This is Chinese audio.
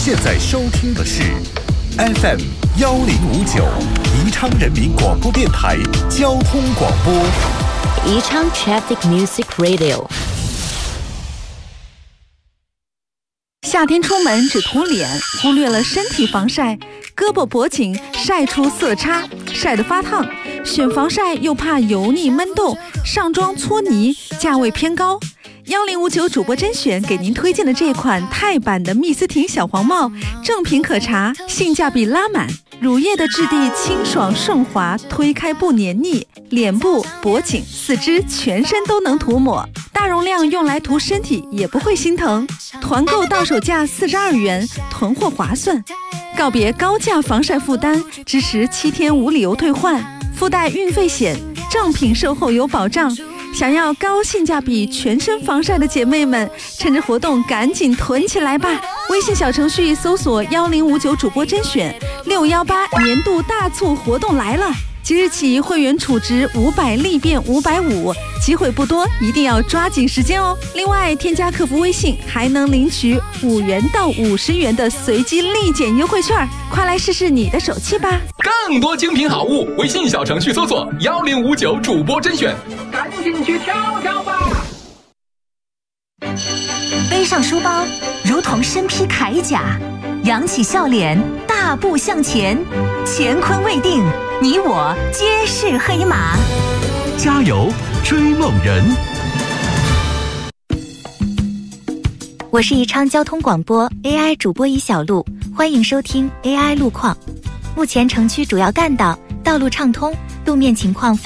现在收听的是 FM 1059宜昌人民广播电台交通广播。 宜昌 Traffic Music Radio。 夏天出门只涂脸，忽略了身体防晒，胳膊脖颈晒出色差，晒得发烫。选防晒又怕油腻闷痘，上妆搓泥，价位偏高。1059主播甄选给您推荐的这款钛版的蜜丝婷小黄帽，正品可查，性价比拉满。乳液的质地清爽顺滑，推开不黏腻，脸部、脖颈、四肢、全身都能涂抹，大容量用来涂身体也不会心疼。团购到手价42元，囤货划算。告别高价防晒负担，支持7天无理由退换，附带运费险，正品售后有保障。想要高性价比全身防晒的姐妹们，趁着活动赶紧囤起来吧！微信小程序搜索1059主播甄选，618年度大促活动来了！即日起会员储值500立变550，机会不多，一定要抓紧时间哦。另外，添加客服微信还能领取5元到50元的随机立减优惠券，快来试试你的手气吧！ 更多精品好物，微信小程序搜索1059主播甄选，赶紧去挑挑吧！ 背上书包，如同身披铠甲，扬起笑脸，大步向前，乾坤未定，你我皆是黑马。 加油，追梦人！ 我是宜昌交通广播 AI 主播一小璐，欢迎收听 AI 路况。目前城区主要干道道路畅通，路面情况